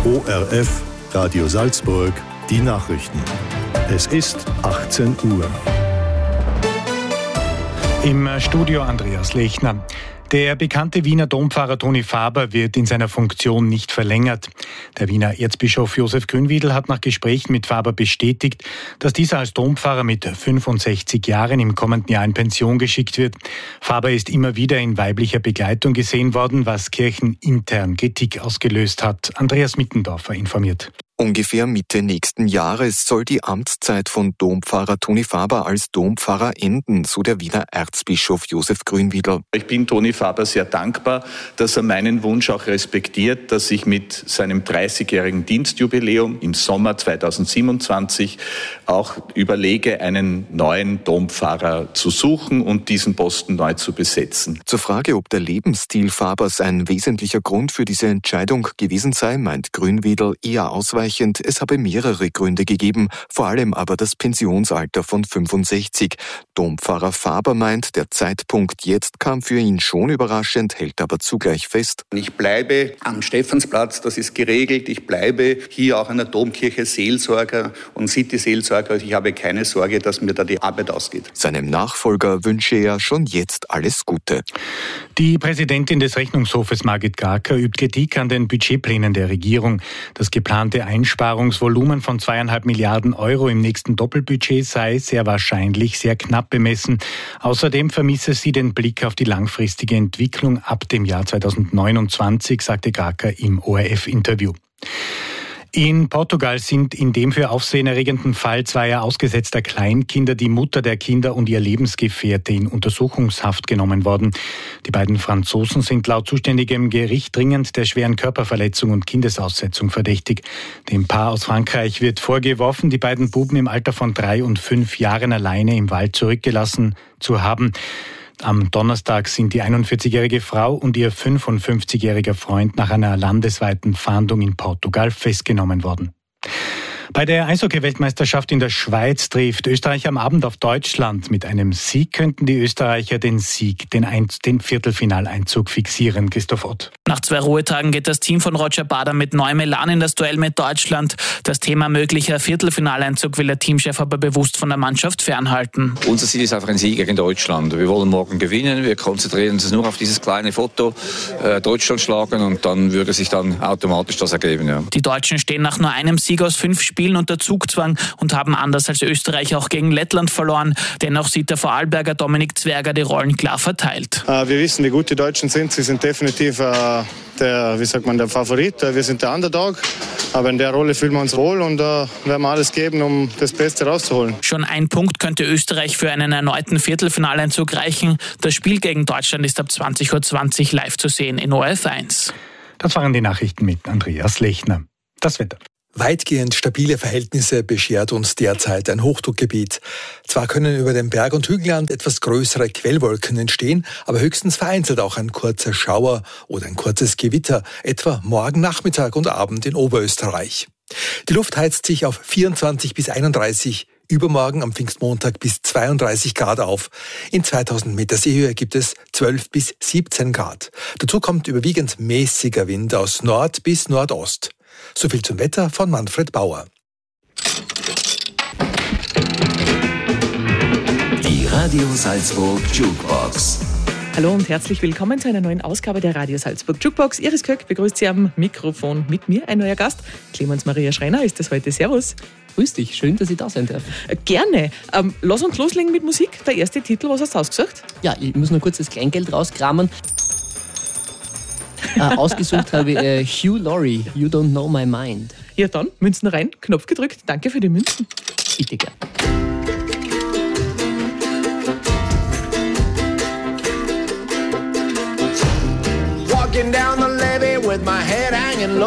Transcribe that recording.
ORF, Radio Salzburg, die Nachrichten. Es ist 18 Uhr. Im Studio Andreas Lechner. Der bekannte Wiener Dompfarrer Toni Faber wird in seiner Funktion nicht verlängert. Der Wiener Erzbischof Josef Grünwiedel hat nach Gesprächen mit Faber bestätigt, dass dieser als Dompfarrer mit 65 Jahren im kommenden Jahr in Pension geschickt wird. Faber ist immer wieder in weiblicher Begleitung gesehen worden, was kirchenintern Kritik ausgelöst hat. Andreas Mittendorfer informiert. Ungefähr Mitte nächsten Jahres soll die Amtszeit von Dompfarrer Toni Faber als Dompfarrer enden, so der Wiener Erzbischof Josef Grünwiedel. Ich bin Toni Faber sehr dankbar, dass er meinen Wunsch auch respektiert, dass ich mit seinem 30-jährigen Dienstjubiläum im Sommer 2027 auch überlege, einen neuen Dompfarrer zu suchen und diesen Posten neu zu besetzen. Zur Frage, ob der Lebensstil Fabers ein wesentlicher Grund für diese Entscheidung gewesen sei, meint Grünwiedel eher ausweichend. Es habe mehrere Gründe gegeben, vor allem aber das Pensionsalter von 65. Dompfarrer Faber meint, der Zeitpunkt jetzt kam für ihn schon überraschend, hält aber zugleich fest. Ich bleibe am Stephansplatz, das ist geregelt. Ich bleibe hier auch an der Domkirche Seelsorger und City-Seelsorger. Ich habe keine Sorge, dass mir da die Arbeit ausgeht. Seinem Nachfolger wünsche er schon jetzt alles Gute. Die Präsidentin des Rechnungshofes Margit Garker übt Kritik an den Budgetplänen der Regierung. Das geplante Einsparungsvolumen von 2,5 Milliarden Euro im nächsten Doppelbudget sei sehr wahrscheinlich sehr knapp bemessen. Außerdem vermisse sie den Blick auf die langfristige Entwicklung ab dem Jahr 2029, sagte Garker im ORF-Interview. In Portugal sind in dem für Aufsehen erregenden Fall zweier ausgesetzter Kleinkinder die Mutter der Kinder und ihr Lebensgefährte in Untersuchungshaft genommen worden. Die beiden Franzosen sind laut zuständigem Gericht dringend der schweren Körperverletzung und Kindesaussetzung verdächtig. Dem Paar aus Frankreich wird vorgeworfen, die beiden Buben im Alter von 3 und 5 Jahren alleine im Wald zurückgelassen zu haben. Am Donnerstag sind die 41-jährige Frau und ihr 55-jähriger Freund nach einer landesweiten Fahndung in Portugal festgenommen worden. Bei der Eishockey-Weltmeisterschaft in der Schweiz trifft Österreich am Abend auf Deutschland. Mit einem Sieg könnten die Österreicher den Viertelfinaleinzug fixieren. Christoph Ott. Nach 2 Ruhetagen geht das Team von Roger Bader mit neuem Elan in das Duell mit Deutschland. Das Thema möglicher Viertelfinaleinzug will der Teamchef aber bewusst von der Mannschaft fernhalten. Unser Ziel ist einfach ein Sieg gegen Deutschland. Wir wollen morgen gewinnen. Wir konzentrieren uns nur auf dieses kleine Foto, Deutschland schlagen, und dann würde sich dann automatisch das ergeben. Ja. Die Deutschen stehen nach nur einem Sieg aus 5 Spielen unter Zugzwang und haben anders als Österreich auch gegen Lettland verloren. Dennoch sieht der Vorarlberger Dominik Zwerger die Rollen klar verteilt. Wir wissen, wie gut die Deutschen sind. Sie sind definitiv der Favorit. Wir sind der Underdog. Aber in der Rolle fühlen wir uns wohl und werden wir alles geben, um das Beste rauszuholen. Schon ein Punkt könnte Österreich für einen erneuten Viertelfinaleinzug reichen. Das Spiel gegen Deutschland ist ab 20.20 Uhr live zu sehen in ORF 1. Das waren die Nachrichten mit Andreas Lechner. Das Wetter. Weitgehend stabile Verhältnisse beschert uns derzeit ein Hochdruckgebiet. Zwar können über dem Berg- und Hügelland etwas größere Quellwolken entstehen, aber höchstens vereinzelt auch ein kurzer Schauer oder ein kurzes Gewitter, etwa morgen Nachmittag und Abend in Oberösterreich. Die Luft heizt sich auf 24 bis 31, übermorgen am Pfingstmontag bis 32 Grad auf. In 2000 Meter Seehöhe gibt es 12 bis 17 Grad. Dazu kommt überwiegend mäßiger Wind aus Nord bis Nordost. So viel zum Wetter von Manfred Bauer. Die Radio Salzburg Jukebox. Hallo und herzlich willkommen zu einer neuen Ausgabe der Radio Salzburg Jukebox. Iris Köck begrüßt Sie am Mikrofon. Mit mir ein neuer Gast. Clemens Maria Schreiner ist das heute. Servus. Grüß dich, schön, dass ich da sein darf. Gerne. Lass uns loslegen mit Musik. Der erste Titel, was hast du ausgesucht? Ja, ich muss nur kurz das Kleingeld rauskramen. Ausgesucht habe ich Hugh Laurie, You Don't Know My Mind. Ja dann, Münzen rein, Knopf gedrückt. Danke für die Münzen. Bitte gern. Walking down the levee with my head hanging low.